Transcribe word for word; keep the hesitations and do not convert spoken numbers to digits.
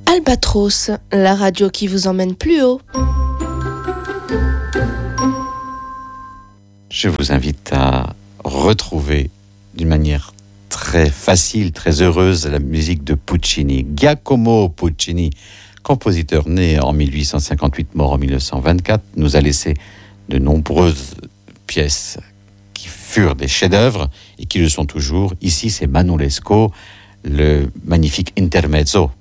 Albatros, la radio qui vous emmène plus haut. Je vous invite à retrouver d'une manière très facile, très heureuse, la musique de Puccini. Giacomo Puccini, compositeur né en mille huit cent cinquante-huit, mort en mille neuf cent vingt-quatre, nous a laissé de nombreuses pièces qui furent des chefs-d'œuvre et qui le sont toujours. Ici, c'est Manon Lescaut, le magnifique Intermezzo.